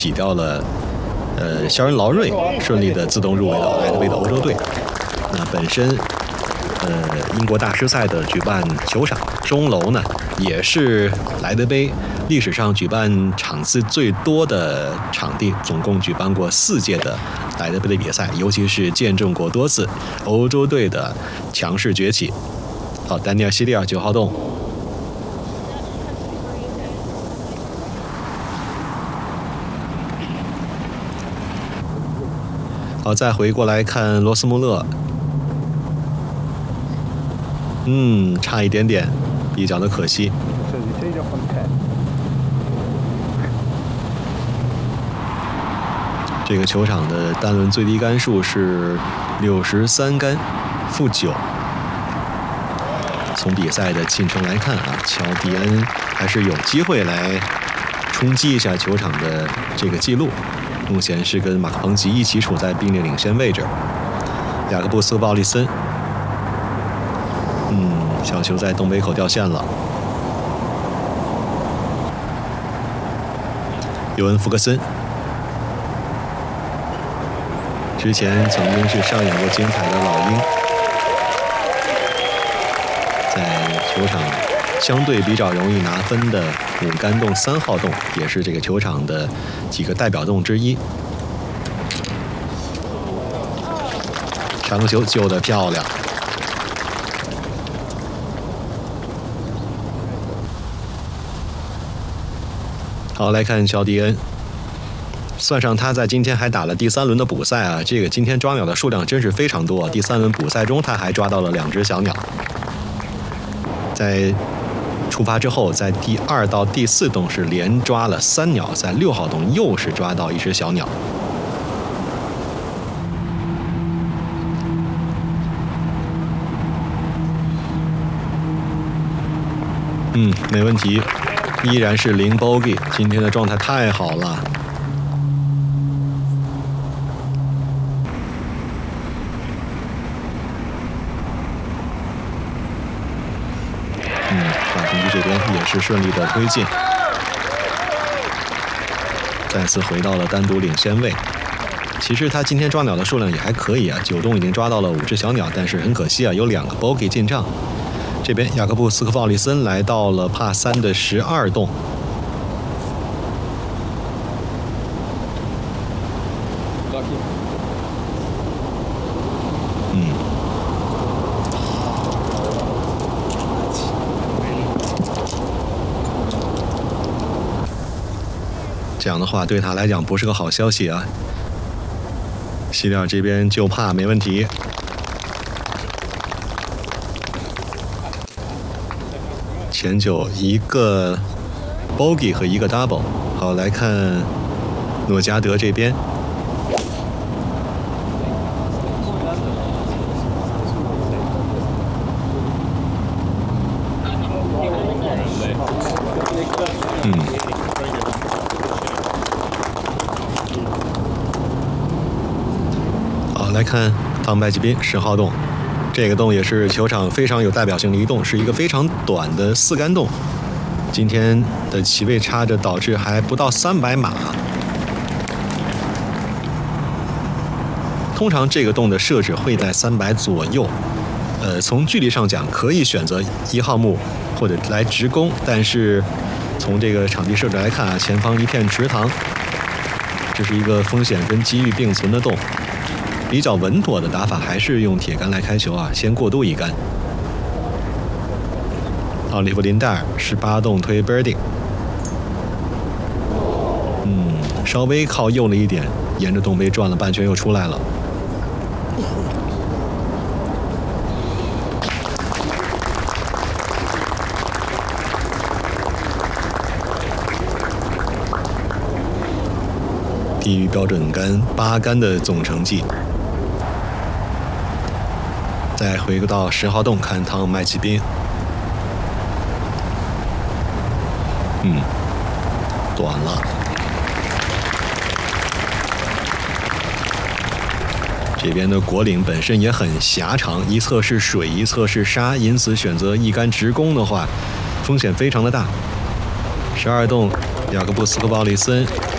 挤掉了肖恩·劳瑞，顺利的自动入围到莱德杯的欧洲队。那本身英国大师赛的举办球场钟楼呢，也是莱德杯历史上举办场次最多的场地，总共举办过4届的莱德杯的比赛，尤其是见证过多次欧洲队的强势崛起。好，丹尼尔·希利尔9号洞。好，再回过来看罗斯穆勒，差一点点，比较的可惜。这个球场的单轮最低杆数是63杆负9。从比赛的进程来看啊，乔迪恩还是有机会来冲击一下球场的这个记录。目前是跟马克彭吉一起处在并列领先位置。雅各布斯·鲍利森，小球在东北口掉线了。尤恩·福克森，之前曾经是上演过精彩的老鹰，在球场相对比较容易拿分的5杆洞3号洞，也是这个球场的几个代表洞之一。长球救得漂亮。好，来看乔迪恩，算上他在今天还打了第3轮的补赛啊，这个今天抓鸟的数量真是非常多。第3轮补赛中，他还抓到了2只小鸟。在出发之后，在第2到第4洞是连抓了3鸟，在6号洞又是抓到1只小鸟。没问题，依然是0 bogey， 今天的状态太好了。马克这边也是顺利的推进，再次回到了单独领先位。其实他今天抓鸟的数量也还可以啊，9洞已经抓到了5只小鸟，但是很可惜啊，有2个 bogey 进账。这边雅各布斯科鲍利森来到了帕3的12洞。这样的话对他来讲不是个好消息啊。希利尔这边就怕没问题。前9一个 bogey 和一个 double。好，来看诺加德这边。好，来看汤麦吉宾10号洞。这个洞也是球场非常有代表性的一洞，是一个非常短的4杆洞。今天的起位差着导致还不到300码。通常这个洞的设置会在300左右。从距离上讲可以选择1号木或者来直攻，但是从这个场地设置来看啊，前方一片池塘，这是一个风险跟机遇并存的洞。比较稳妥的打法还是用铁杆来开球啊，先过渡1杆。奥利弗林戴尔18洞推 birdie， 稍微靠右了一点，沿着洞杯转了半圈又出来了。低于标准杆8杆的总成绩。再回到10号洞看汤麦奇宾，短了。这边的果岭本身也很狭长，一侧是水，一侧是沙，因此选择1杆直攻的话，风险非常的大。12洞雅各布斯科鲍利森